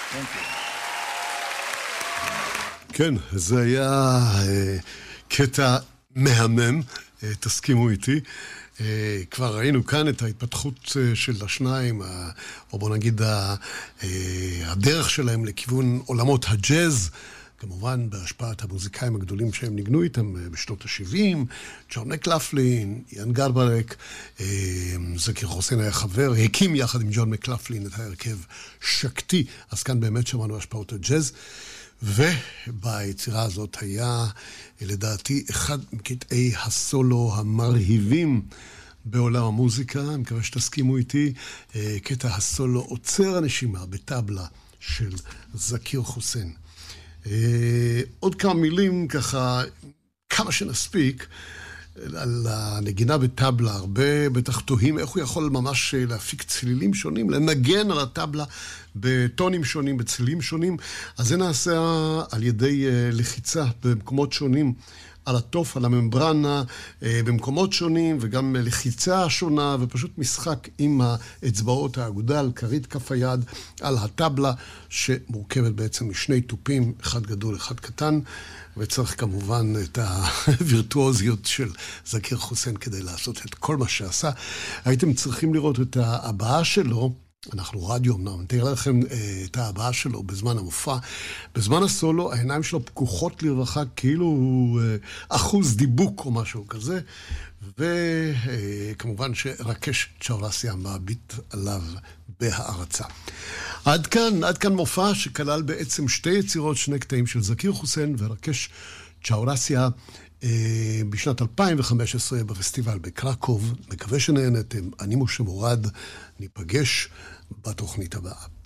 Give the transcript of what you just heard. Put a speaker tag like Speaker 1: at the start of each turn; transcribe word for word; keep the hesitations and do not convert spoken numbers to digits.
Speaker 1: כן, זה היה אה, קטע מהמם, אה, תסכימו איתי. אה, כבר ראינו כאן את ההתפתחות אה, של השניים, אה, או בוא נגיד אה, אה, הדרך שלהם לכיוון עולמות הג'אז, כמובן בהשפעת המוזיקאים הגדולים שהם ניגנו איתם בשנות ה-שבעים, ג'ון מקלפלין, איאן גרברק, זקיר חוסיין היה חבר, הקים יחד עם ג'ון מקלפלין את ההרכב שקטי, אז כאן באמת שמענו השפעות הג'אז, וביצירה הזאת היה לדעתי אחד מקטעי הסולו המרהיבים בעולם המוזיקה, אני מקווה שתסכימו איתי, קטע הסולו עוצר הנשימה בטבלה של זקיר חוסיין. עוד כמה מילים, ככה, כמה שנספיק, על הנגינה בטבלה. הרבה בטח תוהים איך הוא יכול ממש להפיק צלילים שונים, לנגן על הטבלה בטונים שונים, בצלילים שונים. אז זה נעשה על ידי לחיצה במקומות שונים, על התוף, על הממברנה, במקומות שונים, וגם לחיצה שונה, ופשוט משחק עם האצבעות האגודל, כרית כף היד, על הטבלה, שמורכבת בעצם משני טופים, אחד גדול, אחד קטן, וצריך כמובן את הווירטואוזיות של זקיר חוסיין כדי לעשות את כל מה שעשה. הייתם צריכים לראות את ההבעה שלו, אנחנו רדיו אמנם, נתאר לכם את ההבעה שלו בזמן המופע. בזמן הסולו, העיניים שלו פקוחות לרווחה, כאילו הוא אחוז דיבוק או משהו כזה, וכמובן שרקש צ'אורסיה מעביט עליו בהערצה. עד כאן, עד כאן מופע שכלל בעצם שתי יצירות, שני קטעים של זקיר חוסיין ורקש צ'אורסיה, בשנת אלפיים וחמש עשרה בפסטיבל בקרקוב. מקווה שנהנתם. אני משה מורד, ניפגש בתוכנית הבאה.